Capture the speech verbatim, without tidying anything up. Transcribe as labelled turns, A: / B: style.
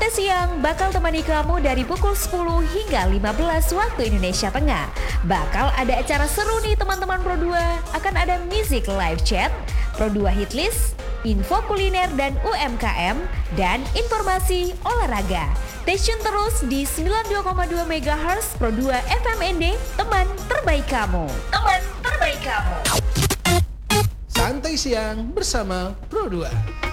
A: Santai Siang bakal temani kamu dari pukul sepuluh hingga lima belas waktu Indonesia Tengah. Bakal ada acara seru nih teman-teman Pro dua. Akan ada music live chat, Pro dua Hitlist, info kuliner dan U M K M, dan informasi olahraga. Stay tune terus di sembilan puluh dua koma dua megahertz Pro dua F M N D, teman terbaik kamu. Teman terbaik kamu.
B: Santai Siang bersama Pro dua.